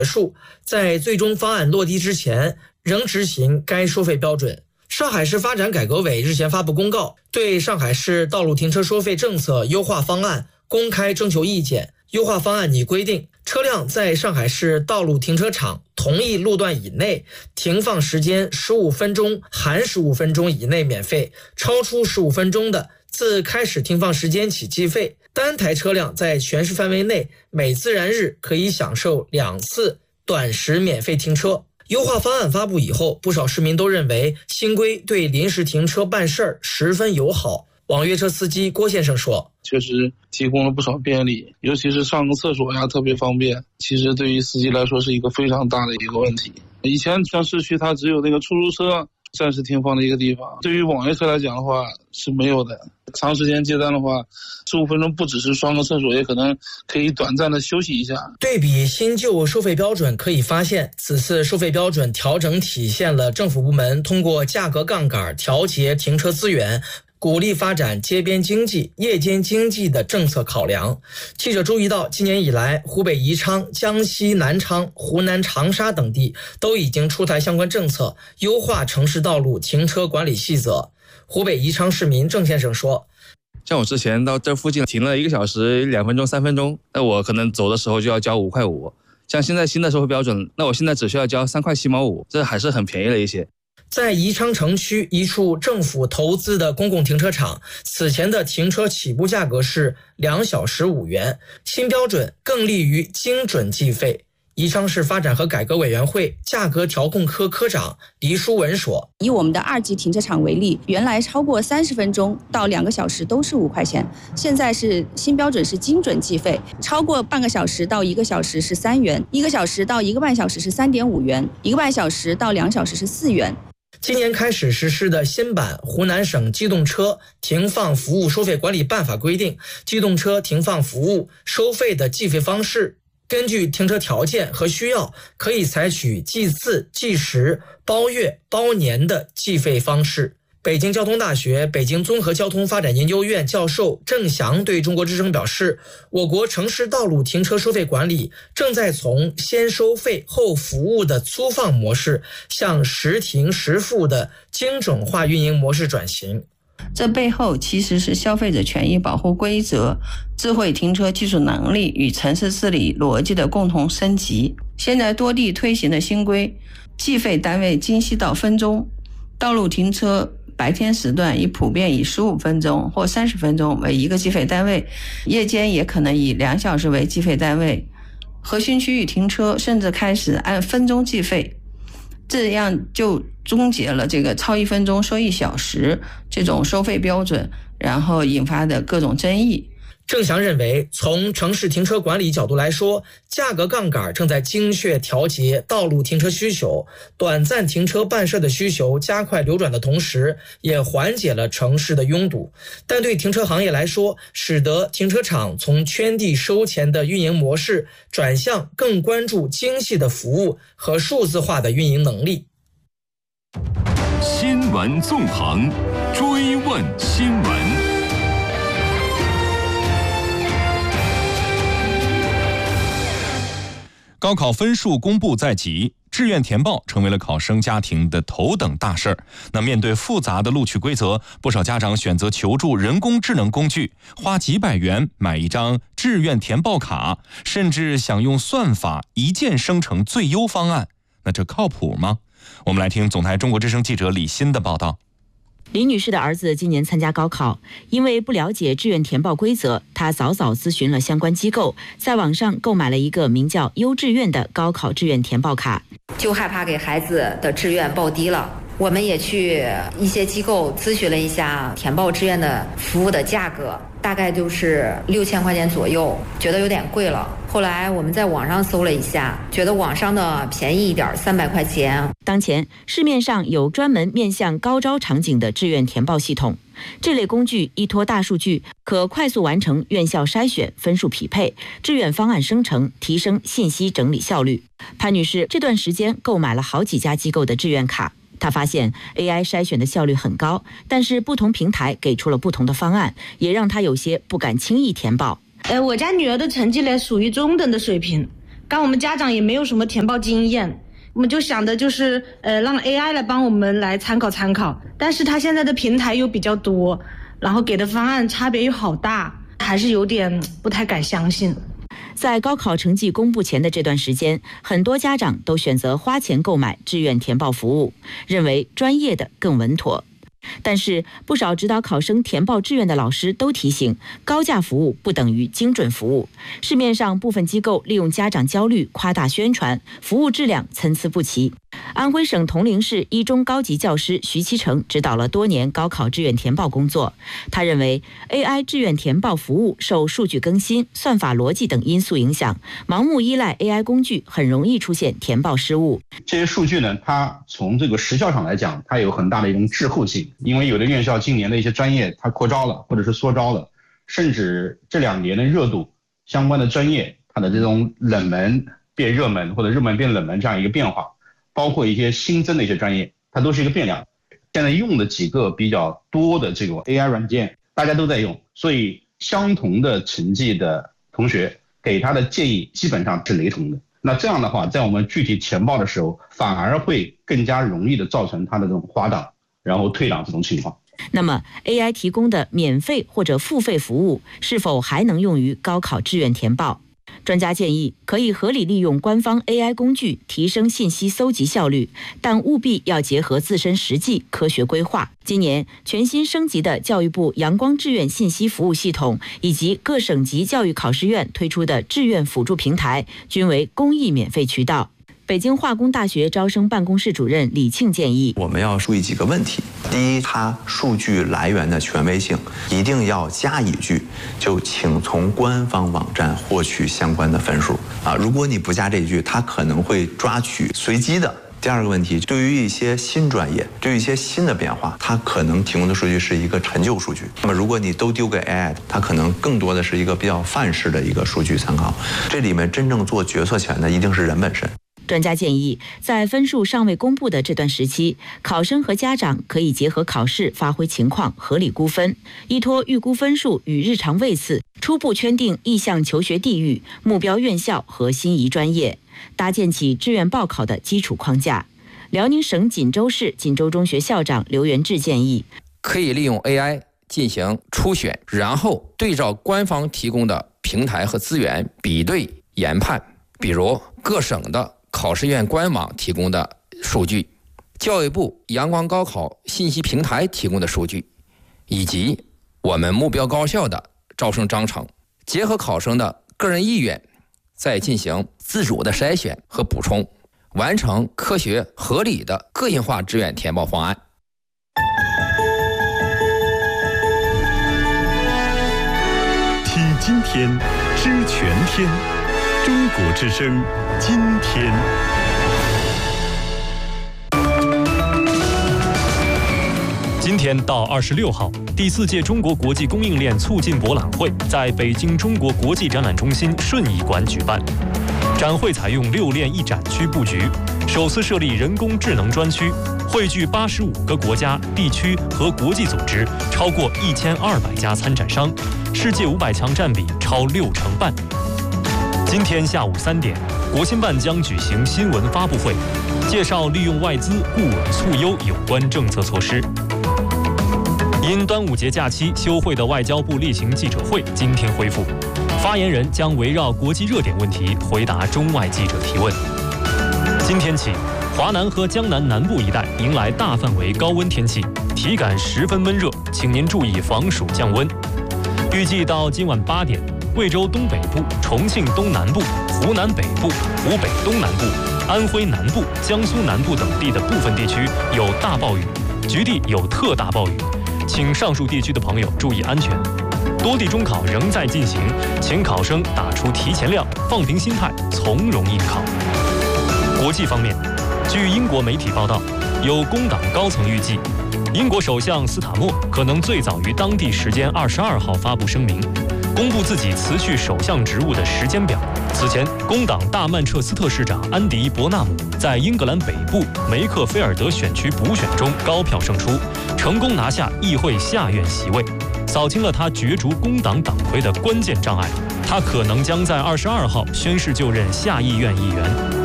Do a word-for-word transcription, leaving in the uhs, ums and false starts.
数，在最终方案落地之前，仍执行该收费标准。上海市发展改革委日前发布公告，对上海市道路停车收费政策优化方案公开征求意见。优化方案拟规定，车辆在上海市道路停车场同一路段以内停放时间十五分钟含十五分钟以内免费，超出十五分钟的，自开始停放时间起计费。单台车辆在全市范围内每自然日可以享受两次短时免费停车。优化方案发布以后，不少市民都认为新规对临时停车办事儿十分友好。网约车司机郭先生说， 确实提供了不少便利，尤其是上个厕所呀特别方便，其实对于司机来说是一个非常大的一个问题。以前像市区它只有那个出租车暂时停放的一个地方，对于网约车来讲的话是没有的。长时间接单的话，十五分钟不只是上个厕所，也可能可以短暂的休息一下。 对比新旧收费标准可以发现，此次收费标准调整体现了政府部门通过价格杠杆调节停车资源，鼓励发展街边经济、夜间经济的政策考量。记者注意到，今年以来，湖北宜昌、江西南昌、湖南长沙等地都已经出台相关政策，优化城市道路停车管理细则。湖北宜昌市民郑先生说， 像我之前到这附近停了一个小时、两分钟、三分钟，那我可能走的时候就要交五块五。像现在新的收费标准，那我现在只需要交三块七毛五，这还是很便宜了一些。 在宜昌城区一处政府投资的公共停车场，此前的停车起步价格是两小时五元，新标准更利于精准计费。宜昌市发展和改革委员会价格调控科科长黎淑文说， 以我们的二级停车场为例，原来超过三十分钟到两个小时都是五块钱，现在是新标准是精准计费，超过半个小时到一个小时是三元，一个小时到一个半小时是三点五元，一个半小时到两小时是四元。 今年开始实施的新版湖南省机动车停放服务收费管理办法规定，机动车停放服务收费的计费方式根据停车条件和需要，可以采取计次、计时、包月、包年的计费方式。北京交通大学北京综合交通发展研究院教授郑翔对中国之声表示，我国城市道路停车收费管理正在从先收费后服务的粗放模式向实停实付的精准化运营模式转型。 这背后其实是消费者权益保护规则、智慧停车技术能力与城市治理逻辑的共同升级。现在多地推行的新规，计费单位精细到分钟，道路停车白天时段已普遍以十五分钟或三十分钟为一个计费单位，夜间也可能以两小时为计费单位。核心区域停车甚至开始按分钟计费，这样就终结了这个超一分钟收一小时这种收费标准，然后引发的各种争议。 郑翔认为，从城市停车管理角度来说，价格杠杆正在精确调节道路停车需求，短暂停车办事的需求加快流转的同时，也缓解了城市的拥堵。但对停车行业来说，使得停车场从圈地收钱的运营模式转向更关注精细的服务和数字化的运营能力。 新闻纵横，追问新闻。高考分数公布在即，志愿填报成为了考生家庭的头等大事儿。那面对复杂的录取规则，不少家长选择求助人工智能工具，花几百元买一张志愿填报卡，甚至想用算法一键生成最优方案。那这靠谱吗？我们来听总台中国之声记者李欣的报道。 李女士的儿子今年参加高考，因为不了解志愿填报规则，她早早咨询了相关机构，在网上购买了一个名叫优志愿的高考志愿填报卡。 就害怕给孩子的志愿报低了，我们也去一些机构咨询了一下填报志愿的服务的价格，大概就是六千块钱左右，觉得有点贵了。后来我们在网上搜了一下，觉得网上的便宜一点，三百块钱。 当前市面上有专门面向高招场景的志愿填报系统，这类工具依托大数据，可快速完成院校筛选、分数匹配、志愿方案生成，提升信息整理效率。潘女士这段时间购买了好几家机构的志愿卡，她发现 A I 筛选的效率很高，但是不同平台给出了不同的方案，也让她有些不敢轻易填报。 呃，我家女儿的成绩呢属于中等的水平， 刚我们家长也没有什么填报经验，我们就想的就是呃让 A I 来帮我们来参考参考，但是它现在的平台又比较多，然后给的方案差别又好大，还是有点不太敢相信。 在高考成绩公布前的这段时间，很多家长都选择花钱购买志愿填报服务，认为专业的更稳妥。但是不少指导考生填报志愿的老师都提醒，高价服务不等于精准服务。市面上部分机构利用家长焦虑夸大宣传，服务质量参差不齐。安徽省铜陵市一中高级教师徐其成指导了多年高考志愿填报工作。他认为 A I 志愿填报服务受数据更新、算法逻辑等因素影响，盲目依赖 A I 工具很容易出现填报失误。 这些数据呢，它从这个时效上来讲，它有很大的一种滞后性。因为有的院校今年的一些专业它扩招了，或者是缩招了，甚至这两年的热度相关的专业它的这种冷门变热门或者热门变冷门这样一个变化，包括一些新增的一些专业，它都是一个变量。现在用的几个比较多的这种 A I 软件大家都在用，所以相同的成绩的同学给他的建议基本上是雷同的。那这样的话，在我们具体填报的时候反而会更加容易的造成他的这种滑档然后退档这种情况。 那么 A I 提供的免费或者付费服务是否还能用于高考志愿填报？专家建议可以合理利用官方 A I 工具提升信息搜集效率，但务必要结合自身实际科学规划。今年全新升级的教育部阳光志愿信息服务系统以及各省级教育考试院推出的志愿辅助平台均为公益免费渠道。北京化工大学招生办公室主任李庆建议， 我们要注意几个问题。第一，它数据来源的权威性一定要加一句，就请从官方网站获取相关的分数啊。如果你不加这一句，它可能会抓取随机的。第二个问题，对于一些新专业，对于一些新的变化，它可能提供的数据是一个陈旧数据。那么如果你都丢给 A I， 它可能更多的是一个比较范式的一个数据参考。这里面真正做决策权的一定是人本身。 专家建议，在分数尚未公布的这段时期，考生和家长可以结合考试发挥情况，合理估分，依托预估分数与日常位次，初步圈定意向求学地域、目标院校和心仪专业，搭建起志愿报考的基础框架。辽宁省锦州市锦州中学校长刘元志建议， 可以利用 A I 进行初选，然后对照官方提供的平台和资源比对研判，比如各省的考试院官网提供的数据，教育部阳光高考信息平台提供的数据，以及我们目标高校的招生章程，结合考生的个人意愿，再进行自主的筛选和补充，完成科学合理的个性化志愿填报方案。 听今天，知全天。中国之声，今天。今天到二十六号，第四届中国国际供应链促进博览会在北京中国国际展览中心顺义馆举办。展会采用六链一展区布局，首次设立人工智能专区，汇聚八十五个国家、地区和国际组织，超过一千二百家参展商，世界五百强占比超六成半。今天下午三点，国新办将举行新闻发布会，介绍利用外资固稳促优有关政策措施。因端午节假期休会的外交部例行记者会今天恢复，发言人将围绕国际热点问题回答中外记者提问。今天起，华南和江南南部一带迎来大范围高温天气，体感十分闷热，请您注意防暑降温。预计到今晚八点，贵州东北部、重庆东南部、湖南北部、湖北东南部、安徽南部、江苏南部等地的部分地区有大暴雨，局地有特大暴雨，请上述地区的朋友注意安全。多地中考仍在进行，请考生打出提前量，放平心态，从容应考。国际方面，据英国媒体报道，有工党高层预计，英国首相斯塔默可能最早于当地时间二十二号发布声明，公布自己辞去首相职务的时间表。此前，工党大曼彻斯特市长安迪·伯纳姆在英格兰北部梅克菲尔德选区补选中高票胜出，成功拿下议会下院席位，扫清了他角逐工党党魁的关键障碍。 他可能将在二十二号宣誓就任下议院议员。